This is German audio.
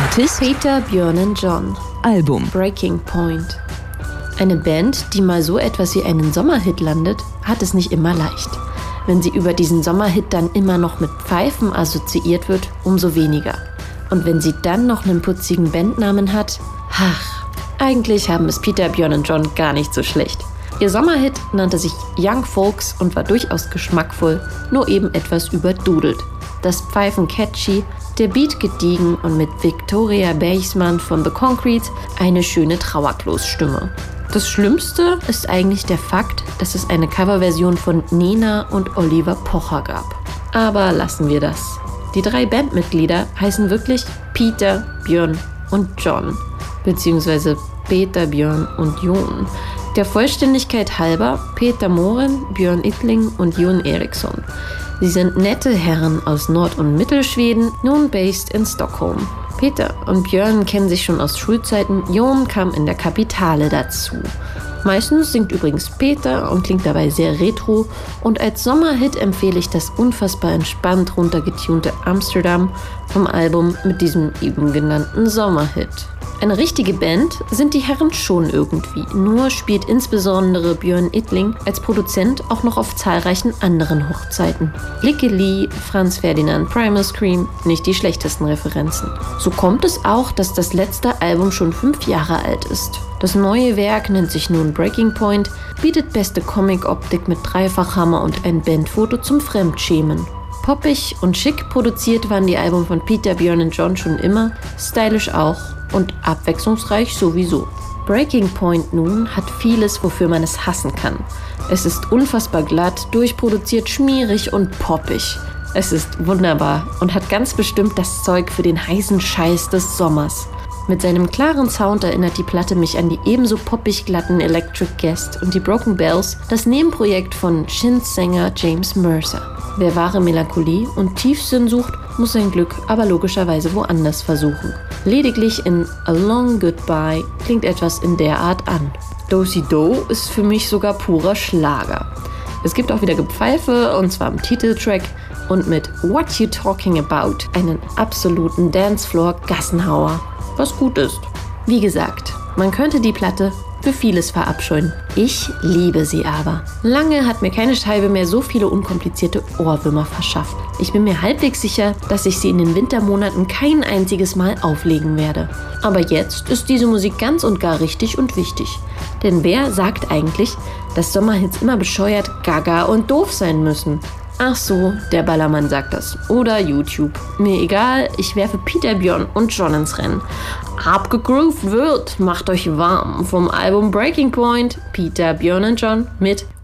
Artist Peter, Björn und John. Album Breaking Point. Eine Band, die mal so etwas wie einen Sommerhit landet, hat es nicht immer leicht. Wenn sie über diesen Sommerhit dann immer noch mit Pfeifen assoziiert wird, umso weniger. Und wenn sie dann noch einen putzigen Bandnamen hat, eigentlich haben es Peter, Björn und John gar nicht so schlecht. Ihr Sommerhit nannte sich Young Folks und war durchaus geschmackvoll, nur eben etwas überdudelt. Das Pfeifen catchy, der Beat gediegen und mit Victoria Beichmann von The Concrete eine schöne Trauerklos-Stimme. Das Schlimmste ist eigentlich der Fakt, dass es eine Coverversion von Nena und Oliver Pocher gab. Aber lassen wir das. Die 3 Bandmitglieder heißen wirklich Peter, Björn und John, beziehungsweise Peter, Björn und Jon. Der Vollständigkeit halber Peter Moren, Björn Ittling und Jon Eriksson. Sie sind nette Herren aus Nord- und Mittelschweden, nun based in Stockholm. Peter und Björn kennen sich schon aus Schulzeiten, Jon kam in der Kapitale dazu. Meistens singt übrigens Peter und klingt dabei sehr retro und als Sommerhit empfehle ich das unfassbar entspannt runtergetunte Amsterdam vom Album mit diesem eben genannten Sommerhit. Eine richtige Band sind die Herren schon irgendwie, nur spielt insbesondere Björn Ittling als Produzent auch noch auf zahlreichen anderen Hochzeiten. Lykke Li, Franz Ferdinand, Primal Scream, nicht die schlechtesten Referenzen. So kommt es auch, dass das letzte Album schon 5 Jahre alt ist. Das neue Werk nennt sich nun Breaking Point, bietet beste Comic-Optik mit Dreifachhammer und ein Bandfoto zum Fremdschämen. Poppig und schick produziert waren die Alben von Peter, Björn und John schon immer, stylisch auch und abwechslungsreich sowieso. Breaking Point nun hat vieles, wofür man es hassen kann. Es ist unfassbar glatt, durchproduziert, schmierig und poppig. Es ist wunderbar und hat ganz bestimmt das Zeug für den heißen Scheiß des Sommers. Mit seinem klaren Sound erinnert die Platte mich an die ebenso poppig glatten Electric Guest und die Broken Bells, das Nebenprojekt von Shins-Sänger James Mercer. Wer wahre Melancholie und Tiefsinn sucht, muss sein Glück aber logischerweise woanders versuchen. Lediglich in A Long Goodbye klingt etwas in der Art an. Do-Si-Do ist für mich sogar purer Schlager. Es gibt auch wieder Gepfeife, und zwar im Titeltrack, und mit What You Talking About einen absoluten Dancefloor-Gassenhauer. Was gut ist. Wie gesagt, man könnte die Platte für vieles verabscheuen. Ich liebe sie aber. Lange hat mir keine Scheibe mehr so viele unkomplizierte Ohrwürmer verschafft. Ich bin mir halbwegs sicher, dass ich sie in den Wintermonaten kein einziges Mal auflegen werde. Aber jetzt ist diese Musik ganz und gar richtig und wichtig. Denn wer sagt eigentlich, dass Sommerhits immer bescheuert, gaga und doof sein müssen? Ach so, der Ballermann sagt das. Oder YouTube. Mir egal, ich werfe Peter, Björn und John ins Rennen. Abgegroovt wird, macht euch warm vom Album Breaking Point, Peter, Björn und John mit